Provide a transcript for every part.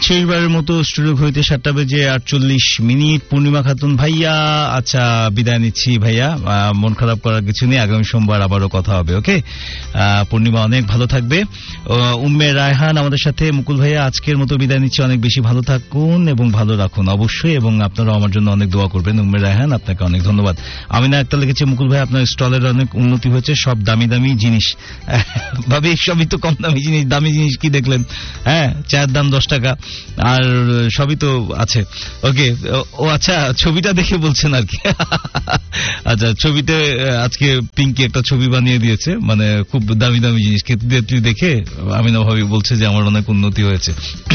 শেষবারের মতো স্টুডিও হইতে 7টা বেজে 48 মিনিট। পূর্ণিমা খাতুন ভাইয়া, আচ্ছা বিদায় নিচ্ছি ভাইয়া, মন খারাপ করার কিছু নেই, আগামী সোমবার আবারও কথা হবে। ওকে পূর্ণিমা, অনেক ভালো থাকবে। উম্মে রায়হান আমাদের সাথে। মুকুল ভাইয়া আজকের মতো বিদায় নিচ্ছি, অনেক বেশি ভালো থাকুন এবং ভালো রাখুন অবশ্যই, এবং আপনারাও আমার জন্য অনেক দোয়া করবেন। উম্মে রায়হান, আপনাকে অনেক ধন্যবাদ। আমিনা একটা লিখেছে, মুকুল ভাই আপনার স্টলের অনেক উন্নতি হয়েছে, সব দামি দামি জিনিস। ভাবি সবই তো কম দামি জিনিস, দামি জিনিস কি দেখলেন? হ্যাঁ, চায়ের দাম 10 টাকা আর সবই তো আছে। ওকে, ও আচ্ছা, ছবিটা দেখে বলছেন আর কি। আচ্ছা, ছবিতে আজকে পিঙ্কি একটা ছবি বানিয়ে দিয়েছে, মানে খুব দামি দামি জিনিস খেতে দেখে আমিনা ভাবি বলছে যে আমার অনেক উন্নতি হয়েছে।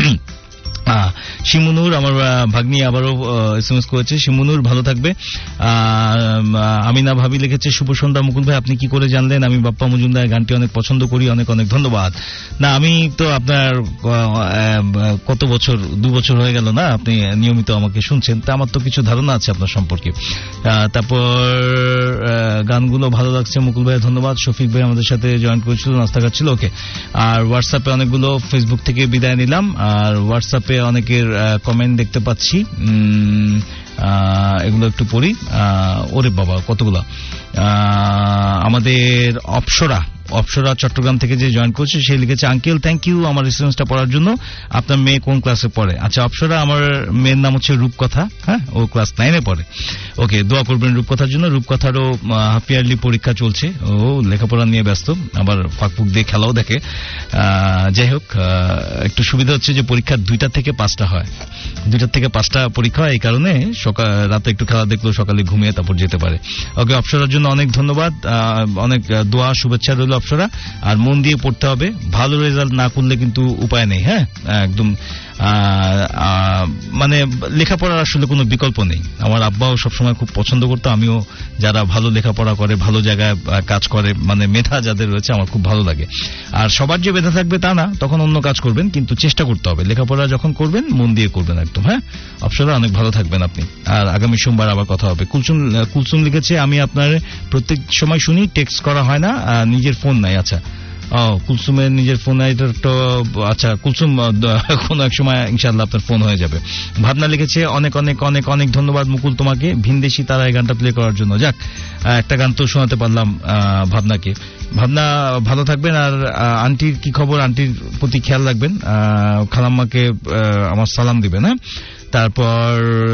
শিমুনুর আমার ভাগ্নি আবারও এসএমএস করেছে। শিমুনুর ভালো থাকবে। আমিনা ভাবি লিখেছে, শুভ সন্ধ্যা মুকুল ভাই, আপনি কি করে জানলেন আমি বাপ্পা মজুমদার গানটি অনেক পছন্দ করি? অনেক অনেক ধন্যবাদ। না, আমি তো আপনার কত বছর, 2 বছর হয়ে গেল না আপনি নিয়মিত আমাকে শুনছেন, তা আমার তো কিছু ধারণা আছে আপনার সম্পর্কে। তারপর গানগুলো ভালো লাগছে মুকুল ভাই, ধন্যবাদ। শফিক ভাই আমাদের সাথে জয়েন করেছিল, নাস্তা খাচ্ছিল। ওকে, আর হোয়াটসঅ্যাপে অনেকগুলো, ফেসবুক থেকে বিদায় নিলাম, আর হোয়াটসঅ্যাপে অনেকের কমেন্ট দেখতে পাচ্ছি, এগুলো একটু পড়ি। ওরে বাবা, কতগুলো। আমাদের অপসরা চট্টগ্রাম থেকে যে জয়েন করছে, সে লিখেছে, আঙ্কেল থ্যাংক ইউ আমার রেসপন্সটা পড়ার জন্য। আপনার মেয়ে কোন ক্লাসে পড়ে? আচ্ছা অপসরা, আমার মেয়ের নাম হচ্ছে রূপকথা। হ্যাঁ, ও ক্লাস 9-এ পড়ে। ওকে, দোয়া করবেন রূপকথার জন্য। রূপকথারও হাফ ইয়ারলি পরীক্ষা চলছে, ও লেখাপড়া নিয়ে ব্যস্ত, আবার ফাঁকফুক দিয়ে খেলাও দেখে। যাই হোক, একটু সুবিধা হচ্ছে যে পরীক্ষা 2টা থেকে 5টা হয়, 2টা থেকে 5টা পরীক্ষা হয়, এই কারণে রাতে একটু খেলা দেখলেও সকালে ঘুমিয়ে তারপর যেতে পারে। ওকে, অপসরার জন্য অনেক ধন্যবাদ, অনেক দোয়া শুভেচ্ছা রইল অপসরা। আর মন দিয়ে পড়তে হবে, ভালো রেজাল্ট না করলে কিন্তু উপায় নেই। হ্যাঁ, একদম মানে লেখাপড়ার আসলে কোনো বিকল্প নেই। আমার আব্বাও সবসময় খুব পছন্দ করতো, আমিও যারা ভালো লেখাপড়া করে, ভালো জায়গায় কাজ করে, মানে মেধা যাদের রয়েছে, আমার খুব ভালো লাগে। আর সবার যে মেধা থাকবে তা না, তখন অন্য কাজ করবেন, কিন্তু চেষ্টা করতে হবে। লেখাপড়া যখন করবেন মন দিয়ে করবেন একদম। হ্যাঁ অপসরা, অনেক ভালো থাকবেন আপনি, আর আগামী সোমবার আবার কথা হবে। কুলসুম লিখেছে, আমি আপনার প্রত্যেক সময় শুনি, টেক্সট করা হয় না, নিজের ফোন নাই। আচ্ছা, কুলসুমের নিজের ফোন, তো আচ্ছা কুলসুম, কোনো এক সময় ইনশাআল্লাহ আপনার ফোন হয়ে যাবে। ভাবনা লিখেছে, অনেক অনেক অনেক অনেক ধন্যবাদ মুকুল তোমাকে ভিনদেশি তারা এই গানটা প্লে করার জন্য। যাক, একটা গান তো শোনাতে পারলাম ভাবনাকে। ভাবনা ভালো থাকবেন। আর আন্টির কি খবর? আন্টির প্রতি খেয়াল রাখবেন, খালাম্মাকে আমার সালাম দিবেন। হ্যাঁ, তারপর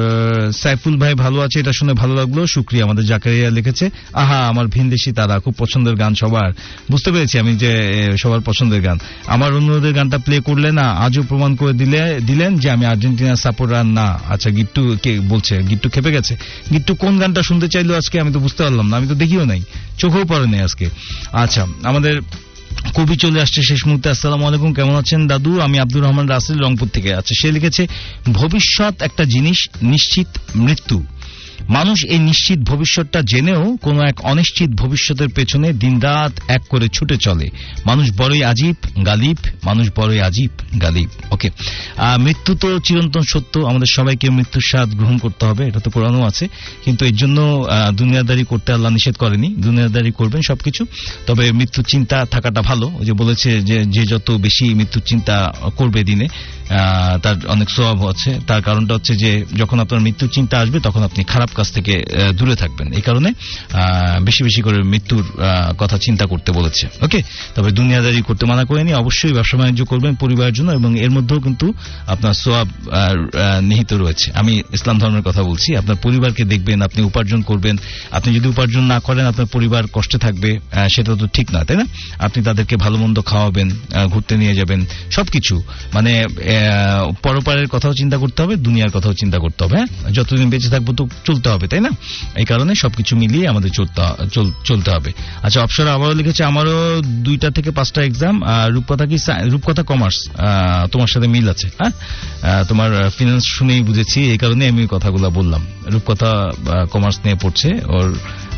সাইফুল ভাই ভালো আছে, এটা শুনে ভালো লাগলো, শুক্রিয়া। আমাদের জাকারিয়া লিখেছে, আহা আমার ভিনদেশি তারা, খুব পছন্দের গান সবার। বুঝতে পেরেছি আমি যে সবার পছন্দের গান। আমার অন্যদের গানটা প্লে করলে না, আজও প্রমাণ করে দিলেন যে আমি আর্জেন্টিনার সাপোর্টার না। আচ্ছা, গিট্টু কে বলছে? গিট্টু খেপে গেছে। গিট্টু কোন গানটা শুনতে চাইলো আজকে? আমি তো বুঝতে পারলাম না, আমি তো দেখিও নাই, চোখেও পড়ে নাই আজকে। আচ্ছা, আমাদের কবি চলে আসছে শেষ মুহূর্তে। আসসালামু আলাইকুম, কেমন আছেন দাদু? আমি আব্দুর রহমান রাসেল, রংপুর থেকে। আচ্ছা, সে লিখেছে, ভবিষ্যৎ একটা জিনিস, নিশ্চিত মৃত্যু। মানুষ এই নিশ্চিত ভবিষ্যৎটা জেনেও কোন এক অনিশ্চিত ভবিষ্যতের পেছনে দিনরাত এক করে ছুটে চলে। মানুষ বড়ই আজীব গালিব, মানুষ বড়ই আজীব গালিব। ওকে, মৃত্যু তো চিরন্তন সত্য, আমাদের সবাইকে মৃত্যুর স্বাদ গ্রহণ করতে হবে, এটা তো কোরআনও আছে। কিন্তু এর জন্য দুনিয়াদারি করতে আল্লাহ নিষেধ করেনি, দুনিয়াদারি করবেন সবকিছু, তবে মৃত্যুর চিন্তা থাকাটা ভালো। ওই যে বলেছে যে যত বেশি মৃত্যুর চিন্তা করবে দিনে, তার অনেক সওয়াব আছে। তার কারণটা হচ্ছে যে যখন আপনার মৃত্যুর চিন্তা আসবে, তখন আপনি খারাপ কাজ থেকে দূরে থাকবেন, এই কারণে বেশি বেশি করে মৃত্যুর কথা চিন্তা করতে বলেছে। ওকে, তবে দুনিয়াদারি করতে মানা করেনি, অবশ্যই ব্যবসা বাণিজ্য করবেন পরিবারের জন্য, এবং এর মধ্যেও কিন্তু আপনার সওয়াব নিহিত রয়েছে। আমি ইসলাম ধর্মের কথা বলছি। আপনার পরিবারকে দেখবেন, আপনি উপার্জন করবেন। আপনি যদি উপার্জন না করেন, আপনার পরিবার কষ্টে থাকবে, সেটা তো ঠিক না, তাই না? আপনি তাদেরকে ভালো মন্দ খাওয়াবেন, ঘুরতে নিয়ে যাবেন, সবকিছু, মানে পরপারের কথাও চিন্তা করতে হবে, দুনিয়ার কথাও চিন্তা করতে হবে। হ্যাঁ, যতদিন বেঁচে থাকবো তো চলতে হবে, তাই না? এই কারণে সবকিছু মিলিয়ে আমাদের চলতে হবে। আচ্ছা, অপসরা আবারও লিখেছে, আমারও 2টা থেকে 5টা এক্সাম। রূপকথা কি? রূপকথা কমার্স, তোমার সাথে মিল আছে। হ্যাঁ, তোমার ফিনান্স শুনেই বুঝেছি, এই কারণে আমি কথাগুলো বললাম। রূপকথা কমার্স নিয়ে পড়ছে, ওর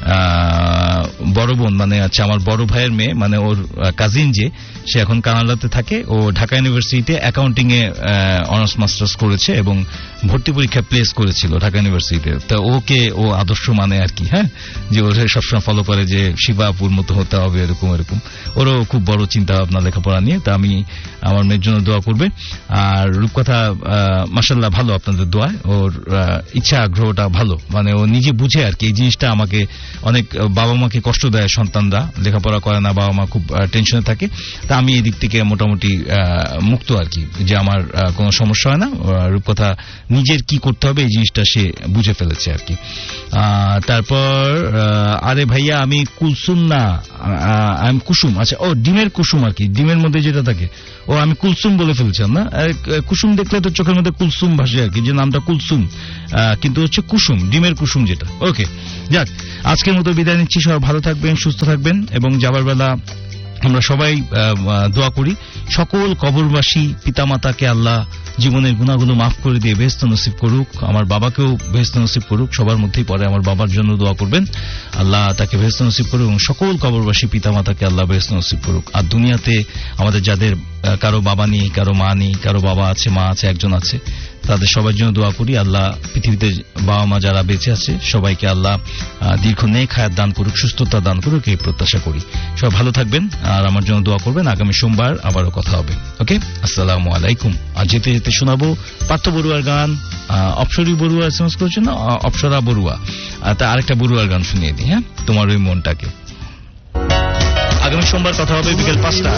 বড় বোন মানে আছে আমার বড় ভাইয়ের মেয়ে, মানে ওর কাজিন যে, সে এখন কানাডাতে থাকে। ও ঢাকা ইউনিভার্সিটিতে অ্যাকাউন্টিং এ অনার্স মাস্টার্স করেছে এবং ভর্তি পরীক্ষা প্লেস করেছিল ঢাকা ইউনিভার্সিটিতে। তো ওকে ও আদর্শ মানে আর কি, হ্যাঁ, যে ও সবসময় ফলো করে যে শিবাপুর মতো হতে হবে, এরকম এরকম। ওরও খুব বড় চিন্তা ভাবনা লেখাপড়া নিয়ে। তা আমি আমার মেয়ের জন্য দোয়া করবে। আর রূপকথা মাশাআল্লাহ ভালো, আপনাদের দোয়ায় ওর ইচ্ছা আগ্রহটা ভালো, মানে ও নিজে বুঝে আর কি। এই জিনিসটা আমাকে অনেক বাবা মাকে কষ্ট দেয়, সন্তানরা লেখাপড়া করে না, বাবা মা খুব টেনশনে থাকে। তা আমি এই দিক থেকে মোটামুটি মুক্ত আর কি, যে আমার কোনো সমস্যা হয় না। রূপকথা নিজের কি করতে হবে এই জিনিসটা সে বুঝে ফেলেছে আর কি। তারপর আরে ভাইয়া আমি কুলসুম না, আমি কুসুম। আচ্ছা, ও ডিমের কুসুম আর কি, ডিমের মধ্যে যেটা থাকে। ও আমি কুলসুম বলে ফেলছিলাম না, কুসুম দেখলে তো চোখের মধ্যে কুলসুম ভাসে আর কি, যে নামটা কুলসুম, কিন্তু হচ্ছে কুসুম, ডিমের কুসুম যেটা। ওকে, যাক, আজকের মতো বিদায় নিচ্ছি। সবাই ভালো থাকবেন, সুস্থ থাকবেন, এবং যাবার বেলা আমরা সবাই দোয়া করি সকল কবরবাসী পিতামাতাকে আল্লাহ জীবনের গুনাহগুলো মাফ করে দিয়ে বেহেশত নসিব করুক। আমার বাবাকেও বেহেশত নসিব করুক, সবার মধ্যেই পড়ে। আমার বাবার জন্য দোয়া করবেন, আল্লাহ তাকে বেহেশত নসিব করুক, এবং সকল কবরবাসী পিতামাতাকে আল্লাহ বেহেশত নসিব করুক। আর দুনিয়াতে আমাদের যাদের কারো বাবা নেই, কারো মা নেই, কারো বাবা আছে, মা আছে, একজন আছে, তাদের সবার জন্য দোয়া করি। আল্লাহ পৃথিবীতে বাবা মা যারা বেঁচে আছে সবাইকে আল্লাহ দীর্ঘ নেক হায়াত দান করুক, সুস্থতা দান করুক, এই প্রত্যাশা করি। সবাই ভালো থাকবেন আর আমার জন্য দোয়া করবেন। আগামী সোমবার আবারও কথা হবে। ওকে, আসসালামু আলাইকুম। আর যেতে যেতে শোনাবো পার্থ বড়ুয়ার গান। অপসরী বড়ুয়া এসএমএস করেছেন না, অপসরা বড়ুয়া। তা আরেকটা বড়ুয়ার গান শুনিয়ে দিই, হ্যাঁ, তোমার ওই মনটাকে। আগামী সোমবার কথা হবে বিকেল 5টা।